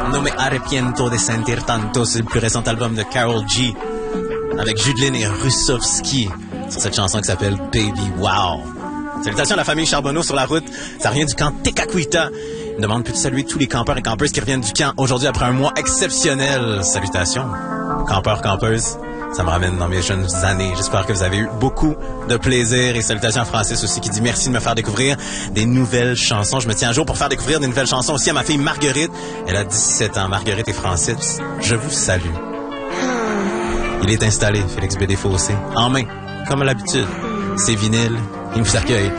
No me arrepiento de sentir tanto, c'est le plus récent album de Karol G, avec Judeline et Russovski, sur cette chanson qui s'appelle Baby Wow. Salutations à la famille Charbonneau sur la route, ça vient du camp Tekakwitha. Une demande peut saluer tous les campeurs et campeuses qui reviennent du camp aujourd'hui après un mois exceptionnel. Salutations, campeurs, campeuses. Ça me ramène dans mes jeunes années. J'espère que vous avez eu beaucoup de plaisir. Et salutations à Francis aussi qui dit merci de me faire découvrir des nouvelles chansons. Je me tiens à jour pour faire découvrir des nouvelles chansons aussi à ma fille Marguerite. Elle a 17 ans. Marguerite et Francis, je vous salue. Il est installé, Félix B. Desfossés, en main, comme à l'habitude. C'est vinyle. Il vous accueille.